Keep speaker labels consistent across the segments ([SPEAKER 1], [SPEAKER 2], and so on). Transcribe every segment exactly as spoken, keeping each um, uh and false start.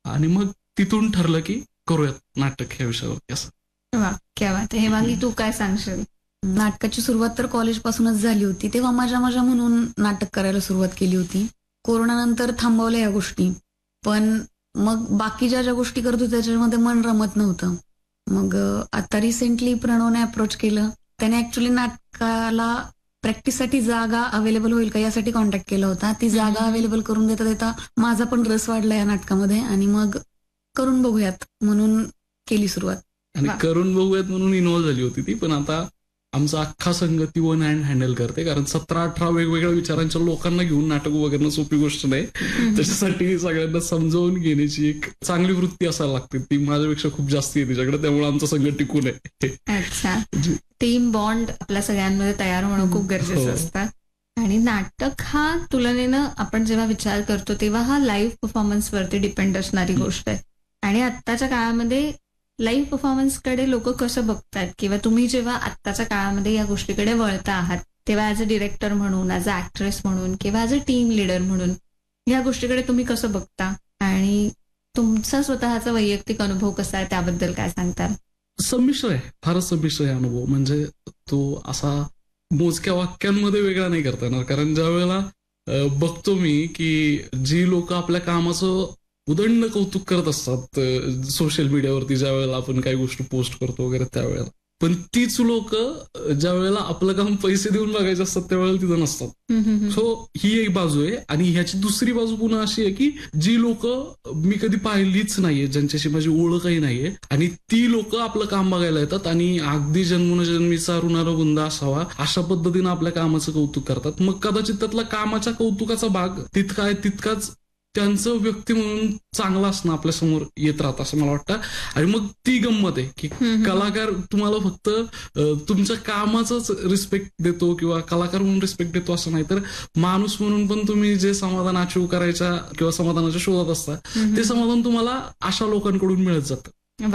[SPEAKER 1] आणि मग तिथून ठरलं की करूयात नाटक ह्या विषयावरती असं.
[SPEAKER 2] वा, क्या बात आहे. हेमांगी, तू काय सांगशील?
[SPEAKER 3] नाटकाची सुरुवात तर कॉलेजपासूनच झाली होती. तेव्हा मजा मजा म्हणून नाटक करायला सुरुवात केली होती. कोरोनानंतर थांबवल्या या गोष्टी, पण मग बाकी ज्या ज्या गोष्टी करत होत्या त्याच्यामध्ये मन रमत नव्हतं. मग आता रिसेंटली प्रणवने अप्रोच केलं. त्याने ऍक्च्युली नाटकाला प्रॅक्टिससाठी जागा अवेलेबल होईल का यासाठी कॉन्टॅक्ट केला होता. ती जागा अवेलेबल करून देता देता माझा पण रस वाढला या नाटकामध्ये आणि मग करून बघूयात म्हणून केली सुरुवात.
[SPEAKER 1] आणि करून बघूयात म्हणून इन्व्हॉल्व्ह झाली होती ती. पण आता आमचा अख्खा संघ ती वन हँड हँडल करते, कारण सतरा अठरा वेगवेगळ्या विचारांच्या लोकांना घेऊन नाटक वगैरे सोपी गोष्ट नाही. त्याच्यासाठी सगळ्यांना समजावून घेण्याची एक चांगली वृत्ती असायला लागते. ती माझ्यापेक्षा खूप जास्त आहे तिच्याकडे, त्यामुळे आमचा संघ टिकून आहे.
[SPEAKER 2] अच्छा, टीम बॉन्ड आपल्या सगळ्यांमध्ये तयार होणं खूप गरजेचं असतं. आणि नाटक हा तुलनेनं आपण जेव्हा विचार करतो तेव्हा हा लाईव्ह परफॉर्मन्सवरती डिपेंड असणारी गोष्ट आहे. आणि आत्ताच्या काळामध्ये लाईव्ह परफॉर्मन्सकडे लोक कसं बघतात, किंवा तुम्ही जेव्हा आत्ताच्या काळामध्ये या गोष्टीकडे वळता आहात तेव्हा ऍज अ डिरेक्टर म्हणून, ऍज अ ऍक्ट्रेस म्हणून किंवा ऍज अ टीम लिडर म्हणून या गोष्टीकडे तुम्ही कसं बघता आणि तुमचा स्वतःचा वैयक्तिक अनुभव कसा आहे त्याबद्दल काय सांगताल?
[SPEAKER 1] संमिश्र आहे, फारच संमिश्र आहे अनुभव. म्हणजे तो असा मोजक्या वाक्यांमध्ये वेगळा नाही करता येणार. कारण ज्या वेळेला बघतो मी की जी लोक आपल्या कामाचं उदंड कौतुक करत असतात सोशल मीडियावरती, ज्या वेळेला आपण काही गोष्टी पोस्ट करतो वगैरे त्यावेळेला, पण तीच लोक ज्या वेळेला आपलं काम पैसे देऊन बघायचे असतात त्यावेळेला तिथं नसतात. सो ही एक बाजू आहे. आणि ह्याची दुसरी बाजू पुन्हा अशी आहे की जी लोक मी कधी पाहिलीच नाहीये, ज्यांच्याशी माझी ओळखही नाहीये, आणि ती लोक आपलं काम बघायला येतात आणि अगदी जन्मोजन्मीचा ऋणानुबंध असावा अशा पद्धतीनं आपल्या कामाचं कौतुक करतात. मग कदाचित त्यातला कामाच्या कौतुकाचा भाग तितका आहे, तितकाच त्यांचं व्यक्ती म्हणून चांगलं असणं आपल्या समोर येत राहतं असं मला वाटतं. आणि मग ती गंमत आहे की कलाकार तुम्हाला फक्त तुमच्या कामाचाच रिस्पेक्ट देतो किंवा कलाकार म्हणून रिस्पेक्ट देतो असं नाही, तर माणूस म्हणून पण तुम्ही जे समाधान अचीव करायच्या किंवा समाधानाच्या शोधात असता ते समाधान तुम्हाला अशा लोकांकडून मिळत जातं.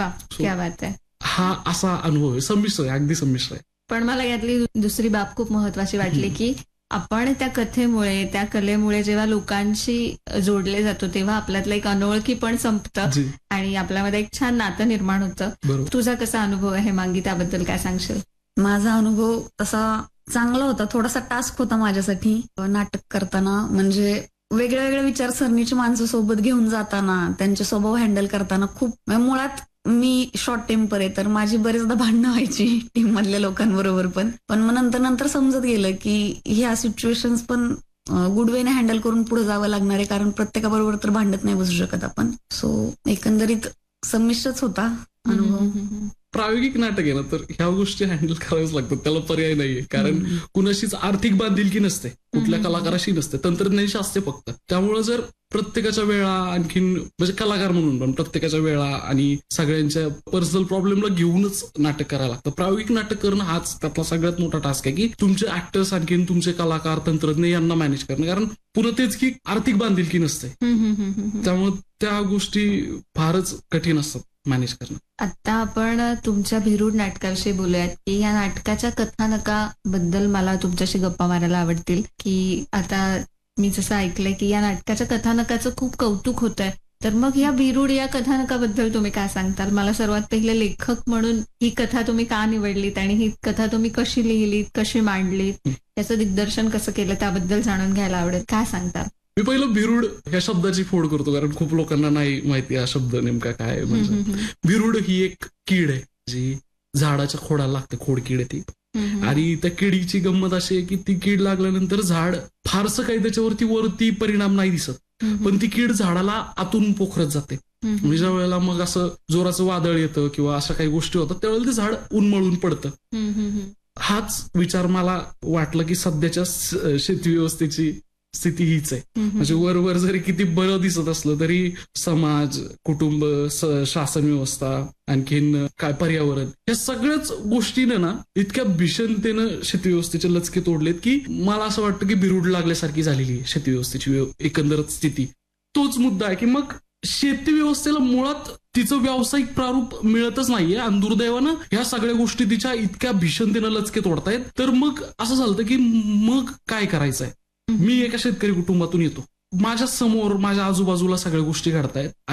[SPEAKER 1] हा असा अनुभव आहे. संमिश्र आहे, अगदी संमिश्र आहे.
[SPEAKER 2] पण मला यातली दुसरी बाब खूप महत्वाची वाटली की आपण त्या कथेमुळे, त्या कलेमुळे जेव्हा लोकांशी जोडले जातो तेव्हा आपल्यातलं एक अनोळखी पण संपतं आणि आपल्यामध्ये एक छान नातं निर्माण होतं. तुझा कसा अनुभव आहे मांगी, त्याबद्दल काय सांगशील?
[SPEAKER 3] माझा अनुभव तसा चांगला होता. थोडासा टास्क होता माझ्यासाठी नाटक करताना. म्हणजे वेगळ्या वेगळ्या विचारसरणीची माणसं सोबत घेऊन जाताना, त्यांचे स्वभाव हँडल करताना खूप, मुळात मी शॉर्ट टेम्पर आहे तर माझी बरेचदा भांडणं व्हायची टीम मधल्या लोकांबरोबर. पण पण मग नंतर नंतर समजत गेलं की ह्या सिच्युएशन्स पण गुड वेने हँडल करून पुढे जावं लागणार आहे, कारण प्रत्येकाबरोबर तर भांडत नाही बसू शकत आपण. सो एकंदरीत संमिश्रच होता अनुभव.
[SPEAKER 1] प्रायोगिक नाटक आहे ना, तर ह्या गोष्टी हँडल कराव्याच लागतात, त्याला पर्याय नाहीये. कारण कुणाशीच आर्थिक बांधिलकी नसते, कुठल्या कलाकाराशी नसते, तंत्रज्ञानाशी असते फक्त. त्यामुळे जर प्रत्येकाच्या वेळा आणखीन म्हणजे कलाकार म्हणून पण प्रत्येकाच्या वेळा आणि सगळ्यांच्या पर्सनल प्रॉब्लेमला घेऊनच नाटक करायला लागतं. प्रायोगिक नाटक करणं हाच त्यातला सगळ्यात मोठा टास्क आहे की तुमचे ऍक्टर्स आणखीन तुमचे कलाकार, तंत्रज्ञ यांना मॅनेज करणं. कारण पुन्हा तेच की आर्थिक बांधिलकी नसते, त्यामुळे त्या गोष्टी फारच कठीण असतात मॅनेज करणं.
[SPEAKER 2] आता आपण तुमच्या भिरूड नाटकाविषयी बोलूयात की या नाटकाच्या कथानकाबद्दल मला तुमच्याशी गप्पा मारायला आवडतील. की आता मी जसं ऐकलंय की या नाटकाच्या कथानकाचं खूप कौतुक होत आहे, तर मग या भिरूड या कथानकाबद्दल तुम्ही काय सांगताल? मला सर्वात पहिले लेखक म्हणून ही कथा तुम्ही का निवडलीत आणि ही कथा तुम्ही कशी लिहिलीत, कशी मांडलीत, याचं दिग्दर्शन कसं केलं त्याबद्दल जाणून घ्यायला आवडेल. काय सांगताल?
[SPEAKER 1] मी पहिलं भिरूड ह्या शब्दाची फोड करतो, कारण खूप लोकांना नाही माहिती हा शब्द नेमका काय. म्हणजे भिरूड ही एक कीड आहे जी झाडाच्या खोडाला लागते, खोडकीड आहे ती. आणि त्या किडीची गंमत अशी आहे की ती कीड लागल्यानंतर झाड फारसं काही त्याच्यावरती वरती परिणाम नाही दिसत, पण ती कीड झाडाला आतून पोखरत जाते. म्हणजे ज्या वेळेला मग असं जोराचं वादळ येतं किंवा अशा काही गोष्टी होतात त्यावेळेला ते झाड उन्मळून पडतं. हाच विचार मला वाटलं की सध्याच्या शेती व्यवस्थेची स्थिती हीच आहे. म्हणजे वरवर जरी किती बरं दिसत असलं तरी समाज, कुटुंब, शासन व्यवस्था, आणखीन काय पर्यावरण, या सगळ्याच गोष्टीने ना इतक्या भीषणतेनं शेती व्यवस्थेचे लचके तोडलेत की मला असं वाटतं की भिरूड लागल्यासारखी झालेली आहे शेती व्यवस्थेची एकंदरच स्थिती. तोच मुद्दा आहे की मग शेती व्यवस्थेला मुळात तिचं व्यावसायिक प्रारूप मिळतच नाहीये आणि दुर्दैवानं ह्या सगळ्या गोष्टी तिच्या इतक्या भीषणतेनं लचके तोडतायत. तर मग असं झालं की मग काय करायचंय. मी एका शेतकरी कुटुंबातून येतो, माझ्या समोर माझ्या आजूबाजूला सगळ्या गोष्टी घडतायत